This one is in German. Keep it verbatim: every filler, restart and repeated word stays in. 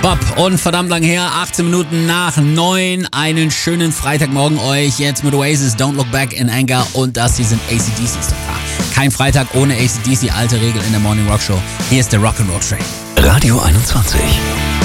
Bob und verdammt lang her, achtzehn Minuten nach neun. Einen schönen Freitagmorgen euch. Jetzt mit Oasis, Don't Look Back in Anger und das hier sind A C D C. Ist doch klar. Kein Freitag ohne A C D C, alte Regel in der Morning Rock Show. Hier ist der Rock'n'Roll Train. Radio einundzwanzig.